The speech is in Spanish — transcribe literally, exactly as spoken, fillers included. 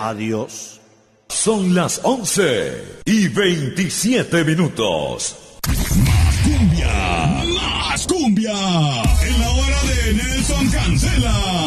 Adiós. Son las once y veintisiete minutos. Más cumbia, más cumbia. En la hora de Nelson Cancela.